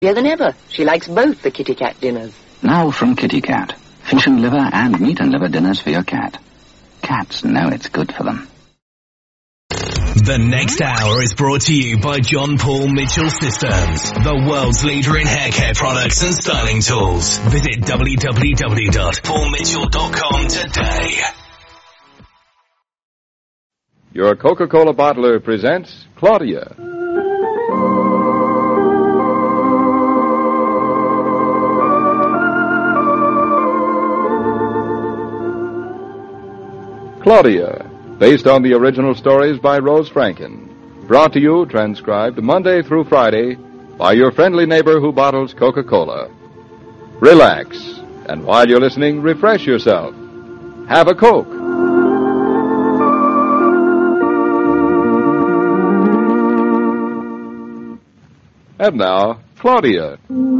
than ever. She likes both the kitty cat dinners. Now from Kitty Cat. Fish and liver and meat and liver dinners for your cat. Cats know it's good for them. The next hour is brought to you by John Paul Mitchell Systems, the world's leader in hair care products and styling tools. Visit www.paulmitchell.com today. Your Coca-Cola bottler presents Claudia. Claudia, based on the original stories by Rose Franken. Brought to you, transcribed Monday through Friday, by your friendly neighbor who bottles Coca-Cola. Relax, and while you're listening, refresh yourself. Have a Coke. And now, Claudia.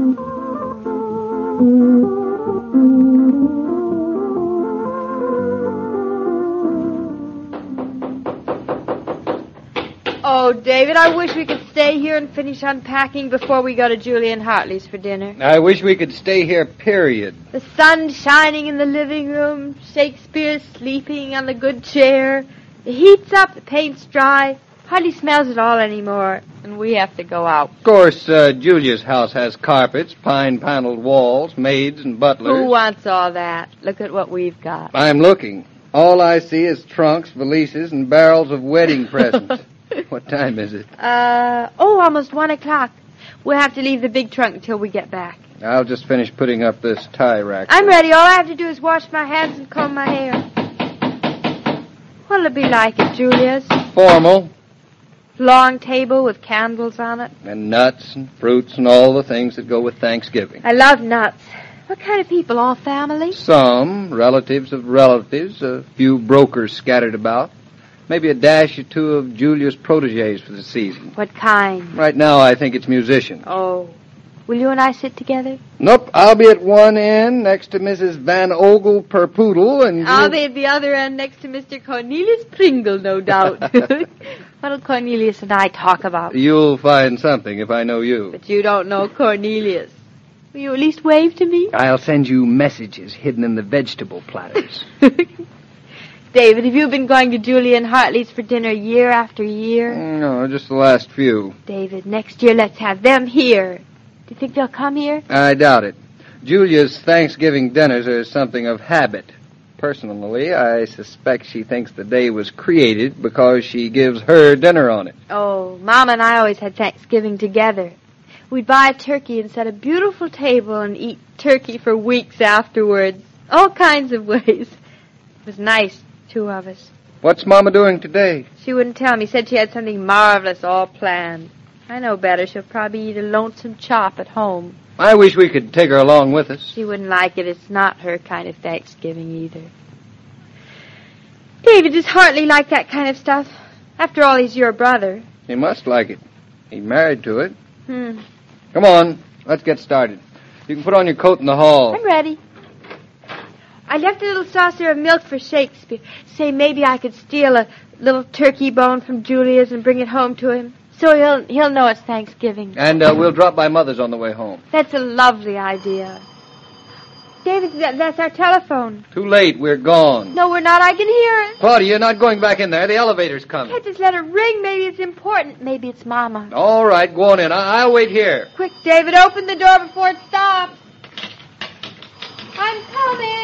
Oh, David, I wish we could stay here and finish unpacking before we go to Julian Hartley's for dinner. I wish we could stay here, period. The sun shining in the living room, Shakespeare sleeping on the good chair. The heat's up, the paint's dry, hardly smells at all anymore, and we have to go out. Of course, Julia's house has carpets, pine-paneled walls, maids and butlers. Who wants all that? Look at what we've got. I'm looking. All I see is trunks, valises, and barrels of wedding presents. What time is it? Almost 1 o'clock. We'll have to leave the big trunk until we get back. I'll just finish putting up this tie rack. I'm ready. All I have to do is wash my hands and comb my hair. What'll it be like at Julia's? Formal. Long table with candles on it. And nuts and fruits and all the things that go with Thanksgiving. I love nuts. What kind of people? All family? Some, relatives of relatives, a few brokers scattered about. Maybe a dash or two of Julia's protégés for the season. What kind? Right now, I think it's musicians. Oh. Will you and I sit together? Nope, I'll be at one end next to Mrs. Van Ogle Perpoodle, and I'll be at the other end next to Mr. Cornelius Pringle, no doubt. What'll Cornelius and I talk about? You'll find something if I know you. But you don't know Cornelius. Will you at least wave to me? I'll send you messages hidden in the vegetable platters. David, have you been going to Julian Hartley's for dinner year after year? No, just the last few. David, next year let's have them here. Do you think they'll come here? I doubt it. Julia's Thanksgiving dinners are something of habit. Personally, I suspect she thinks the day was created because she gives her dinner on it. Oh, Mom and I always had Thanksgiving together. We'd buy a turkey and set a beautiful table and eat turkey for weeks afterwards. All kinds of ways. It was nice, two of us. What's Mama doing today? She wouldn't tell me. Said she had something marvelous all planned. I know better. She'll probably eat a lonesome chop at home. I wish we could take her along with us. She wouldn't like it. It's not her kind of Thanksgiving either. David, does Hartley like that kind of stuff? After all, he's your brother. He must like it. He's married to it. Come on, let's get started. You can put on your coat in the hall. I'm ready. I left a little saucer of milk for Shakespeare. Say, maybe I could steal a little turkey bone from Julia's and bring it home to him. So he'll know it's Thanksgiving. And we'll drop by Mother's on the way home. That's a lovely idea. David, that's our telephone. Too late, we're gone. No, we're not. I can hear it. Claudia, you're not going back in there. The elevator's coming. Can't just let it ring. Maybe it's important. Maybe it's Mama. All right, go on in. I'll wait here. Quick, David, open the door before it stops. I'm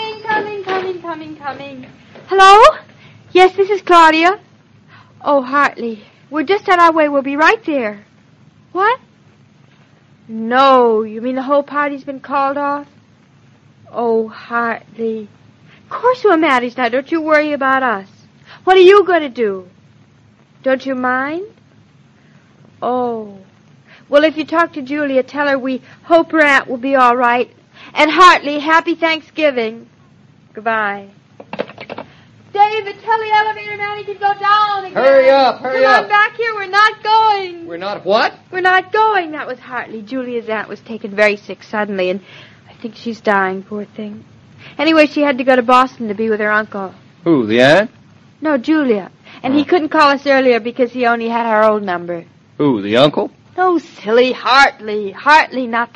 coming. Hello? Yes, this is Claudia. Oh, Hartley. We're just on our way. We'll be right there. What? No, you mean the whole party's been called off? Oh, Hartley. Of course we're married now. Don't you worry about us. What are you going to do? Don't you mind? Oh. Well, if you talk to Julia, tell her we hope her aunt will be all right. And Hartley, happy Thanksgiving. Goodbye. David, tell the elevator man he can go down again. Hurry up. Come on back here. We're not going. We're not what? We're not going. That was Hartley. Julia's aunt was taken very sick suddenly, and I think she's dying, poor thing. Anyway, she had to go to Boston to be with her uncle. Who, the aunt? No, Julia. And he couldn't call us earlier because he only had our old number. Who, the uncle? No, silly, Hartley. Hartley, not